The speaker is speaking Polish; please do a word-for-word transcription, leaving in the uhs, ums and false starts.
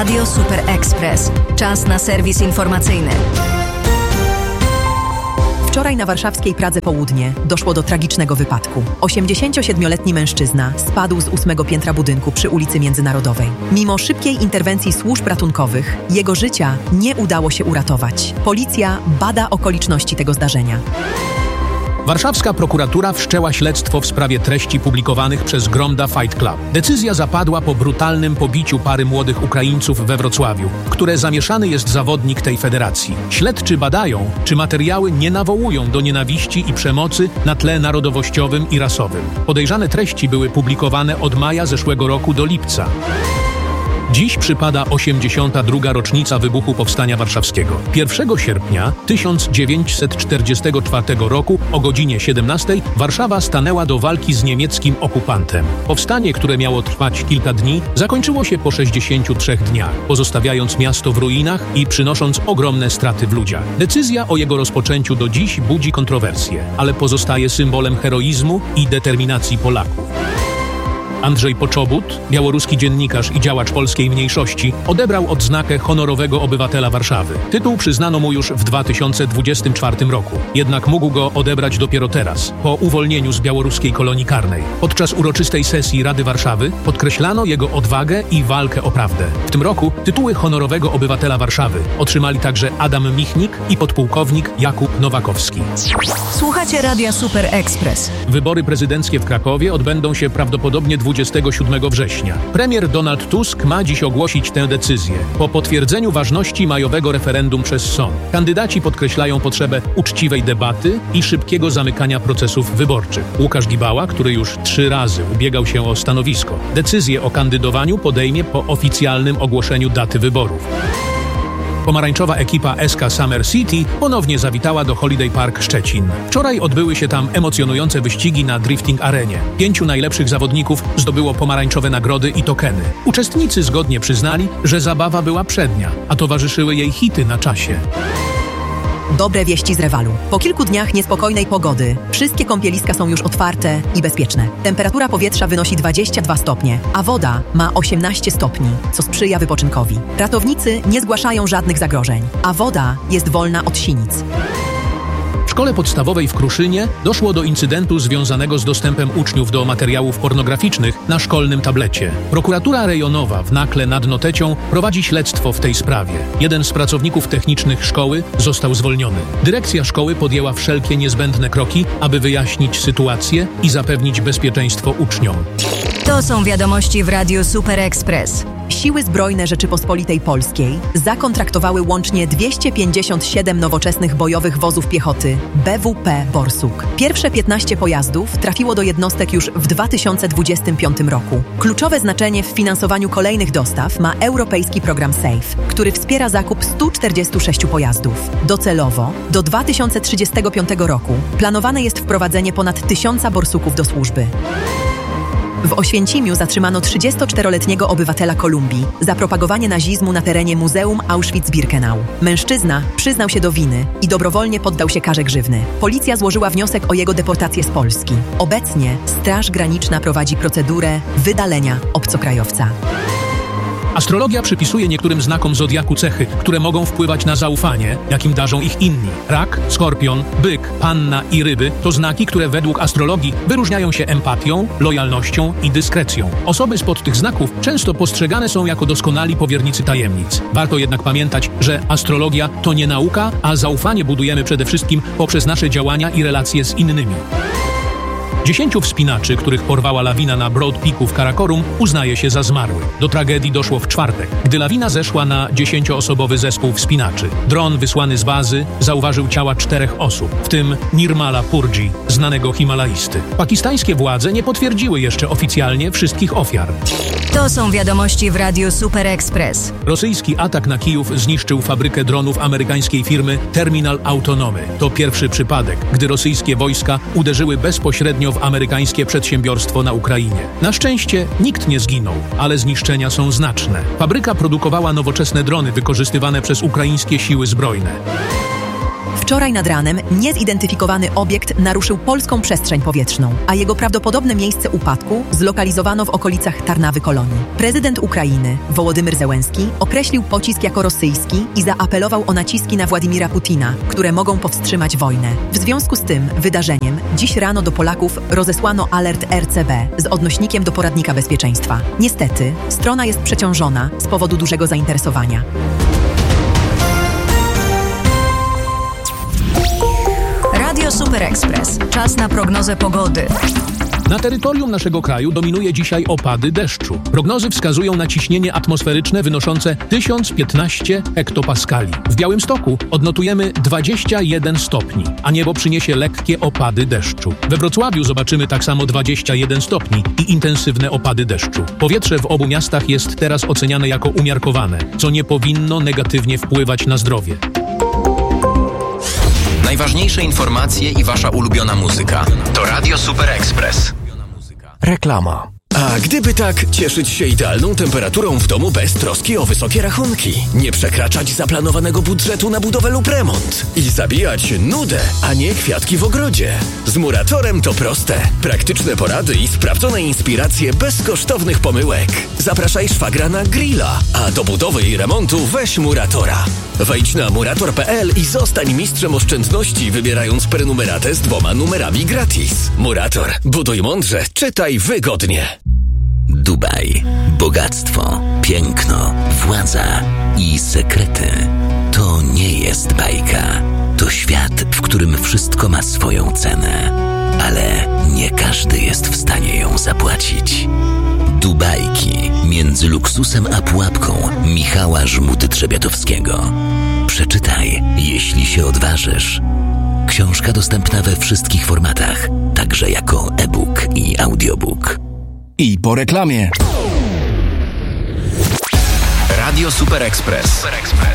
Radio Super Express. Czas na serwis informacyjny. Wczoraj na warszawskiej Pradze Południe doszło do tragicznego wypadku. osiemdziesięciosiedmioletni mężczyzna spadł z ósmego piętra budynku przy ulicy Międzynarodowej. Mimo szybkiej interwencji służb ratunkowych, jego życia nie udało się uratować. Policja bada okoliczności tego zdarzenia. Warszawska prokuratura wszczęła śledztwo w sprawie treści publikowanych przez Gromda Fight Club. Decyzja zapadła po brutalnym pobiciu pary młodych Ukraińców we Wrocławiu, w które zamieszany jest zawodnik tej federacji. Śledczy badają, czy materiały nie nawołują do nienawiści i przemocy na tle narodowościowym i rasowym. Podejrzane treści były publikowane od maja zeszłego roku do lipca. Dziś przypada osiemdziesiąta druga rocznica wybuchu Powstania Warszawskiego. pierwszego sierpnia tysiąc dziewięćset czterdziestego czwartego roku o godzinie siedemnastej Warszawa stanęła do walki z niemieckim okupantem. Powstanie, które miało trwać kilka dni, zakończyło się po sześćdziesięciu trzech dniach, pozostawiając miasto w ruinach i przynosząc ogromne straty w ludziach. Decyzja o jego rozpoczęciu do dziś budzi kontrowersje, ale pozostaje symbolem heroizmu i determinacji Polaków. Andrzej Poczobut, białoruski dziennikarz i działacz polskiej mniejszości, odebrał odznakę honorowego obywatela Warszawy. Tytuł przyznano mu już w dwa tysiące dwudziestym czwartym roku. Jednak mógł go odebrać dopiero teraz, po uwolnieniu z białoruskiej kolonii karnej. Podczas uroczystej sesji Rady Warszawy podkreślano jego odwagę i walkę o prawdę. W tym roku tytuły honorowego obywatela Warszawy otrzymali także Adam Michnik i podpułkownik Jakub Nowakowski. Słuchacie Radia Super Express. Wybory prezydenckie w Krakowie odbędą się prawdopodobnie dwudziestego siódmego września. Premier Donald Tusk ma dziś ogłosić tę decyzję. Po potwierdzeniu ważności majowego referendum przez sąd. Kandydaci podkreślają potrzebę uczciwej debaty i szybkiego zamykania procesów wyborczych. Łukasz Gibała, który już trzy razy ubiegał się o stanowisko, decyzję o kandydowaniu podejmie po oficjalnym ogłoszeniu daty wyborów. Pomarańczowa ekipa S K Summer City ponownie zawitała do Holiday Park Szczecin. Wczoraj odbyły się tam emocjonujące wyścigi na drifting arenie. Pięciu najlepszych zawodników zdobyło pomarańczowe nagrody i tokeny. Uczestnicy zgodnie przyznali, że zabawa była przednia, a towarzyszyły jej hity na czasie. Dobre wieści z Rewalu. Po kilku dniach niespokojnej pogody wszystkie kąpieliska są już otwarte i bezpieczne. Temperatura powietrza wynosi dwadzieścia dwa stopnie, a woda ma osiemnaście stopni, co sprzyja wypoczynkowi. Ratownicy nie zgłaszają żadnych zagrożeń, a woda jest wolna od sinic. W szkole podstawowej w Kruszynie doszło do incydentu związanego z dostępem uczniów do materiałów pornograficznych na szkolnym tablecie. Prokuratura rejonowa w Nakle nad Notecią prowadzi śledztwo w tej sprawie. Jeden z pracowników technicznych szkoły został zwolniony. Dyrekcja szkoły podjęła wszelkie niezbędne kroki, aby wyjaśnić sytuację i zapewnić bezpieczeństwo uczniom. To są wiadomości w Radiu Super Express. Siły Zbrojne Rzeczypospolitej Polskiej zakontraktowały łącznie dwieście pięćdziesiąt siedem nowoczesnych bojowych wozów piechoty B W P Borsuk. Pierwsze piętnaście pojazdów trafiło do jednostek już w dwa tysiące dwudziestym piątym roku. Kluczowe znaczenie w finansowaniu kolejnych dostaw ma europejski program SAFE, który wspiera zakup stu czterdziestu sześciu pojazdów. Docelowo do dwa tysiące trzydziestego piątego roku planowane jest wprowadzenie ponad tysiąca Borsuków do służby. W Oświęcimiu zatrzymano trzydziestoczteroletniego obywatela Kolumbii za propagowanie nazizmu na terenie Muzeum Auschwitz-Birkenau. Mężczyzna przyznał się do winy i dobrowolnie poddał się karze grzywny. Policja złożyła wniosek o jego deportację z Polski. Obecnie Straż Graniczna prowadzi procedurę wydalenia obcokrajowca. Astrologia przypisuje niektórym znakom zodiaku cechy, które mogą wpływać na zaufanie, jakim darzą ich inni. Rak, skorpion, byk, panna i ryby to znaki, które według astrologii wyróżniają się empatią, lojalnością i dyskrecją. Osoby spod tych znaków często postrzegane są jako doskonali powiernicy tajemnic. Warto jednak pamiętać, że astrologia to nie nauka, a zaufanie budujemy przede wszystkim poprzez nasze działania i relacje z innymi. Dziesięciu wspinaczy, których porwała lawina na Broad Peaku w Karakorum, uznaje się za zmarłych. Do tragedii doszło w czwartek, gdy lawina zeszła na dziesięcioosobowy zespół wspinaczy. Dron wysłany z bazy zauważył ciała czterech osób, w tym Nirmala Purji, znanego himalaisty. Pakistańskie władze nie potwierdziły jeszcze oficjalnie wszystkich ofiar. To są wiadomości w Radiu Super Express. Rosyjski atak na Kijów zniszczył fabrykę dronów amerykańskiej firmy Terminal Autonomy. To pierwszy przypadek, gdy rosyjskie wojska uderzyły bezpośrednio w amerykańskie przedsiębiorstwo na Ukrainie. Na szczęście nikt nie zginął, ale zniszczenia są znaczne. Fabryka produkowała nowoczesne drony wykorzystywane przez ukraińskie siły zbrojne. Wczoraj nad ranem niezidentyfikowany obiekt naruszył polską przestrzeń powietrzną, a jego prawdopodobne miejsce upadku zlokalizowano w okolicach Tarnawy-Kolonii. Prezydent Ukrainy, Wołodymyr Zełenski, określił pocisk jako rosyjski i zaapelował o naciski na Władimira Putina, które mogą powstrzymać wojnę. W związku z tym wydarzeniem dziś rano do Polaków rozesłano alert R C B z odnośnikiem do poradnika bezpieczeństwa. Niestety, strona jest przeciążona z powodu dużego zainteresowania. Radio Super Express. Czas na prognozę pogody. Na terytorium naszego kraju dominuje dzisiaj opady deszczu. Prognozy wskazują na ciśnienie atmosferyczne wynoszące tysiąc piętnaście hektopaskali. W Białymstoku odnotujemy dwadzieścia jeden stopni, a niebo przyniesie lekkie opady deszczu. We Wrocławiu zobaczymy tak samo dwadzieścia jeden stopni i intensywne opady deszczu. Powietrze w obu miastach jest teraz oceniane jako umiarkowane, co nie powinno negatywnie wpływać na zdrowie. Najważniejsze informacje i wasza ulubiona muzyka. To Radio Super Express. Reklama. A gdyby tak, cieszyć się idealną temperaturą w domu bez troski o wysokie rachunki, nie przekraczać zaplanowanego budżetu na budowę lub remont i zabijać nudę, a nie kwiatki w ogrodzie. Z Muratorem to proste. Praktyczne porady i sprawdzone inspiracje bez kosztownych pomyłek. Zapraszaj szwagra na grilla, a do budowy i remontu weź Muratora. Wejdź na murator kropka p l i zostań mistrzem oszczędności, wybierając prenumeratę z dwoma numerami gratis. Murator. Buduj mądrze, czytaj wygodnie. Dubaj. Bogactwo, piękno, władza i sekrety. To nie jest bajka. To świat, w którym wszystko ma swoją cenę. Ale nie każdy jest w stanie ją zapłacić. Dubajki między luksusem a pułapką Michała Żmuty-Trzebiatowskiego. Przeczytaj, jeśli się odważysz. Książka dostępna we wszystkich formatach, także jako e-book i audiobook. I po reklamie. Radio Super Express. Super Express.